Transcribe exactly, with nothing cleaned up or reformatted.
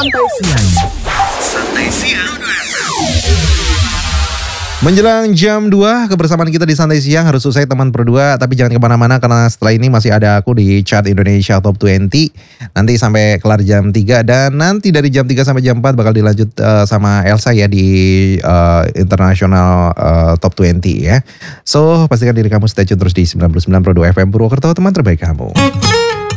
Santai Siang. Santai Siang. Menjelang jam dua, kebersamaan kita di Santai Siang harus selesai teman berdua. Tapi jangan kemana-mana karena setelah ini masih ada aku di Chart Indonesia Top dua puluh. Nanti sampai kelar jam tiga. Dan nanti dari jam tiga sampai jam empat bakal dilanjut uh, sama Elsa ya di uh, International uh, Top dua puluh ya. So pastikan diri kamu stay tune terus di sembilan puluh sembilan koma dua F M Purwokerto, teman terbaik kamu.